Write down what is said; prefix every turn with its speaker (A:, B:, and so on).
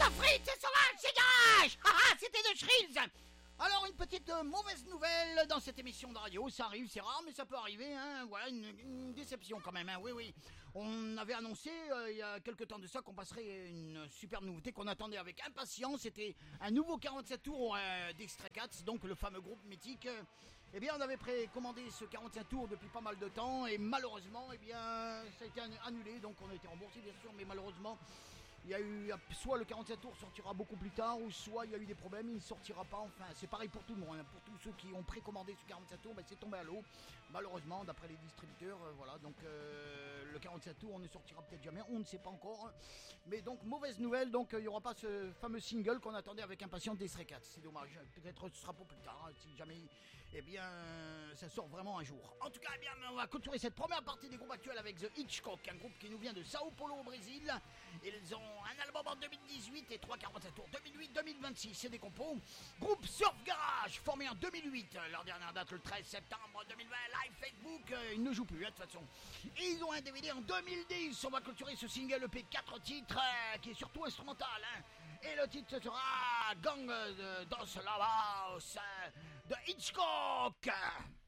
A: Ça frite, c'est sauvage, c'est garage. Haha, c'était de Shrills. Alors une petite mauvaise nouvelle dans cette émission de radio, ça arrive, c'est rare mais ça peut arriver, hein. Voilà une déception quand même, hein. Oui. On avait annoncé il y a quelques temps de ça qu'on passerait une superbe nouveauté qu'on attendait avec impatience, c'était un nouveau 47 tours d'Extra Cats, donc le fameux groupe mythique. Eh bien on avait précommandé ce 45 tours depuis pas mal de temps et malheureusement eh bien ça a été annulé, donc on a été remboursé bien sûr, mais malheureusement il y a eu soit le 47 tours sortira beaucoup plus tard, ou soit il y a eu des problèmes, il ne sortira pas. Enfin, c'est pareil pour tout le monde, hein. Pour tous ceux qui ont précommandé ce 47 tours, c'est tombé à l'eau. Malheureusement, d'après les distributeurs, voilà. Donc le 47 tours, on ne sortira peut-être jamais, on ne sait pas encore. Mais donc mauvaise nouvelle, donc il n'y aura pas ce fameux single qu'on attendait avec impatience des Stray Cats. C'est dommage. Peut-être ce sera pour plus tard, hein, si jamais, eh bien, ça sort vraiment un jour. En tout cas, eh bien, on va clôturer cette première partie des groupes actuels avec The Hitchcock, un groupe qui nous vient de Sao Paulo au Brésil. Ils ont un album en 2018 et 3 47 tours 2008-2026, c'est des compos. Groupe Surf Garage, formé en 2008, leur dernière date le 13 septembre 2020, live Facebook, ils ne jouent plus, hein, de toute façon. Et ils ont un DVD en 2010, on va clôturer ce single EP 4 titres, qui est surtout instrumental, hein. Et le titre sera Gang dos Lavas de Hitchcock.